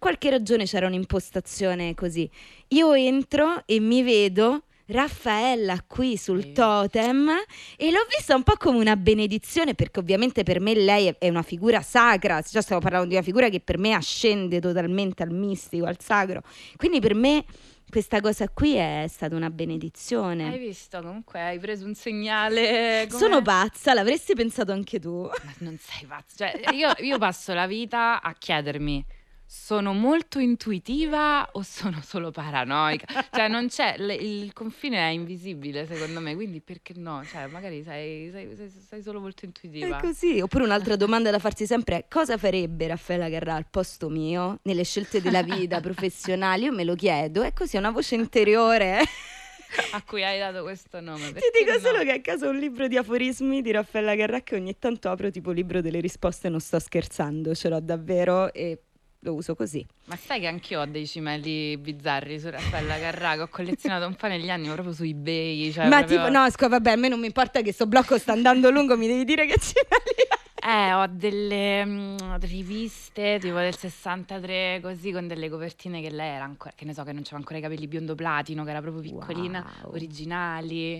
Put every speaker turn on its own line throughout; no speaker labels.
qualche ragione c'era un'impostazione così. Io entro e mi vedo Raffaella qui sul totem e l'ho vista un po' come una benedizione, perché ovviamente per me lei è una figura sacra, già stiamo parlando di una figura che per me ascende totalmente al mistico, al sacro, quindi per me questa cosa qui è stata una benedizione.
Hai visto? Comunque hai preso un segnale.
Sono pazza, l'avresti pensato anche tu?
Ma non sei pazzo. Cioè, io passo la vita a chiedermi: sono molto intuitiva o sono solo paranoica? Cioè, non c'è, il confine è invisibile secondo me, quindi perché no? Cioè, magari sei solo molto intuitiva.
È così. Oppure un'altra domanda da farsi sempre è: cosa farebbe Raffaella Carrà al posto mio nelle scelte della vita professionali? Io me lo chiedo, è così, è una voce interiore.
A cui hai dato questo nome.
Ti dico solo che a caso ho un libro di aforismi di Raffaella Carrà che ogni tanto apro, tipo libro delle risposte, non sto scherzando, ce l'ho davvero e lo uso così.
Ma sai che anch'io ho dei cimeli bizzarri su Raffaella Carrà che ho collezionato un po' negli anni, proprio su eBay. Cioè
ma
proprio...
tipo, no, vabbè, a me non mi importa che sto blocco sta andando lungo, mi devi dire che cimeli hai.
Ho delle riviste tipo del 63, così, con delle copertine che lei era ancora, che ne so, che non c'aveva ancora i capelli biondo platino, che era proprio piccolina,
Wow.
originali,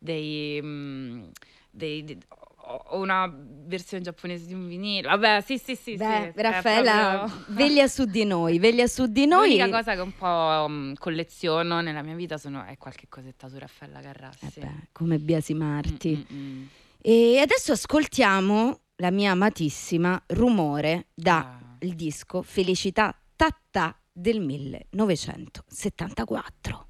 ho una versione giapponese di un vinile. Vabbè, sì.
Beh,
È
Raffaella,
proprio...
veglia su di noi, veglia su di noi.
L'unica cosa che un po' colleziono nella mia vita è qualche cosetta su Raffaella Carrà, sì.
Come biasimarti.
Mm.
E adesso ascoltiamo la mia amatissima Rumore dal disco Felicità Tattà del 1974.